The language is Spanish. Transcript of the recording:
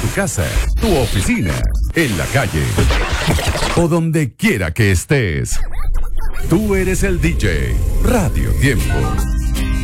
tu casa, tu oficina, en la calle o donde quiera que estés. Tú eres el DJ. Radio Tiempo.